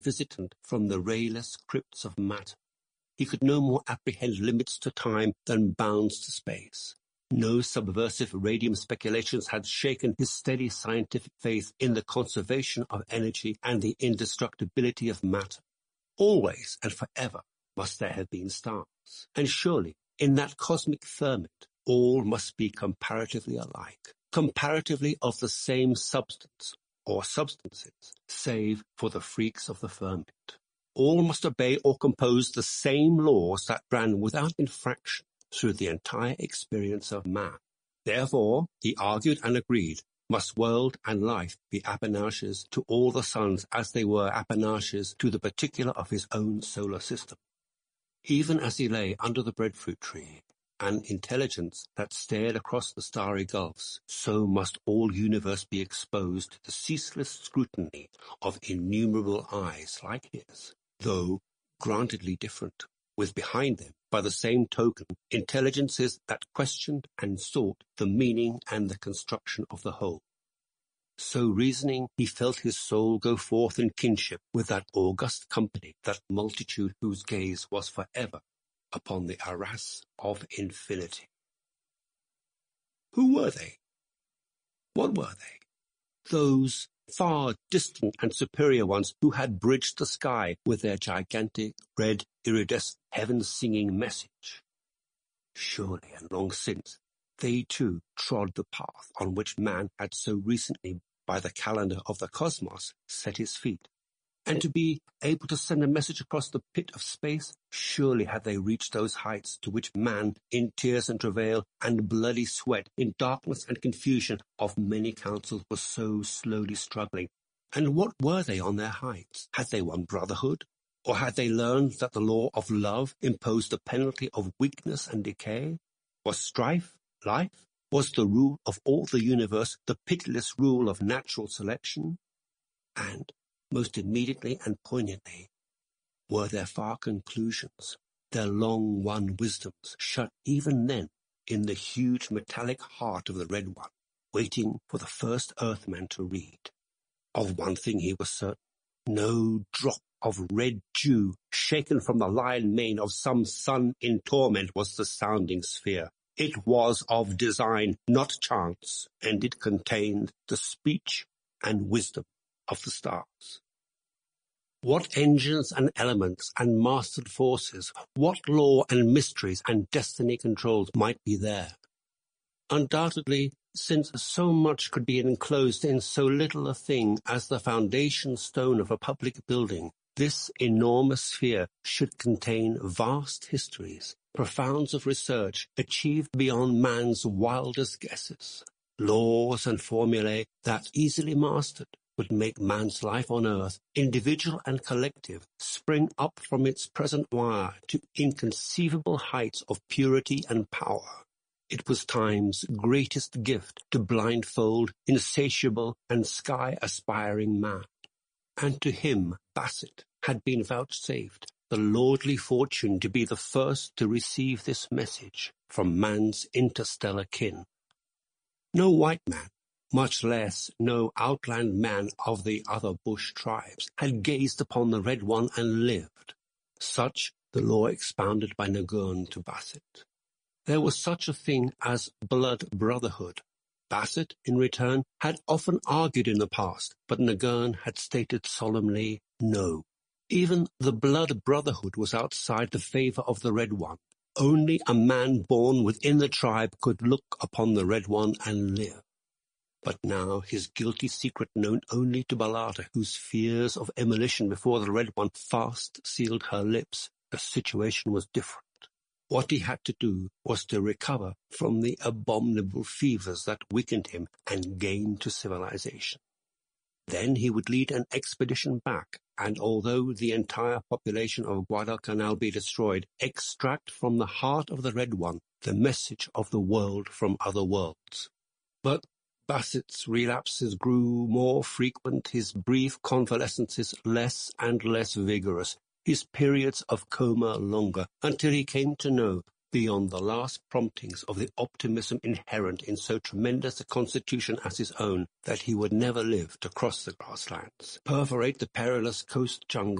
visitant from the rayless crypts of matter. He could no more apprehend limits to time than bounds to space. No subversive radium speculations had shaken his steady scientific faith in the conservation of energy and the indestructibility of matter. Always and forever must there have been stars, and surely in that cosmic firmament all must be comparatively alike, comparatively of the same substance or substances, save for the freaks of the firmament. All must obey or compose the same laws that ran without infraction through the entire experience of man. Therefore, he argued and agreed, must world and life be apanages to all the suns as they were apanages to the particular of his own solar system. Even as he lay under the breadfruit tree, an intelligence that stared across the starry gulfs, so must all universe be exposed to the ceaseless scrutiny of innumerable eyes like his, though grantedly different, with behind them, by the same token, intelligences that questioned and sought the meaning and the construction of the whole. So reasoning, he felt his soul go forth in kinship with that august company, that multitude whose gaze was forever upon the arras of infinity. Who were they? What were they? Those far distant and superior ones who had bridged the sky with their gigantic, red, iridescent, heaven-singing message. Surely, and long since, they too trod the path on which man had so recently, by the calendar of the cosmos, set his feet. And to be able to send a message across the pit of space, surely had they reached those heights to which man, in tears and travail and bloody sweat, in darkness and confusion of many counsels, was so slowly struggling. And what were they on their heights? Had they won brotherhood? Or had they learned that the law of love imposed the penalty of weakness and decay? Was strife life? Was the rule of all the universe the pitiless rule of natural selection? And most immediately and poignantly, were their far conclusions, their long-won wisdoms, shut even then in the huge metallic heart of the Red One, waiting for the first earthman to read. Of one thing he was certain, no drop of red dew shaken from the lion mane of some sun in torment was the sounding sphere. It was of design, not chance, and it contained the speech and wisdom of the stars. What engines and elements and mastered forces, what law and mysteries and destiny controls might be there? Undoubtedly, since so much could be enclosed in so little a thing as the foundation stone of a public building, this enormous sphere should contain vast histories, profounds of research achieved beyond man's wildest guesses, laws and formulae that, easily mastered, would make man's life on earth, individual and collective, spring up from its present wire to inconceivable heights of purity and power. It was time's greatest gift to blindfold insatiable and sky-aspiring man. And to him, Bassett, had been vouchsafed the lordly fortune to be the first to receive this message from man's interstellar kin. No white man, much less no outland man of the other bush tribes, had gazed upon the Red One and lived. Such the law expounded by Nagurn to Bassett. There was such a thing as blood brotherhood. Bassett, in return, had often argued in the past, but Nagurn had stated solemnly, no. Even the blood brotherhood was outside the favor of the Red One. Only a man born within the tribe could look upon the Red One and live. But now his guilty secret known only to Balata, whose fears of immolation before the Red One fast sealed her lips, the situation was different. What he had to do was to recover from the abominable fevers that weakened him and gain to civilization. Then he would lead an expedition back, and although the entire population of Guadalcanal be destroyed, extract from the heart of the Red One the message of the world from other worlds. But Bassett's relapses grew more frequent, his brief convalescences less and less vigorous, his periods of coma longer, until he came to know beyond the last promptings of the optimism inherent in so tremendous a constitution as his own, that he would never live to cross the grasslands, perforate the perilous coast jungle,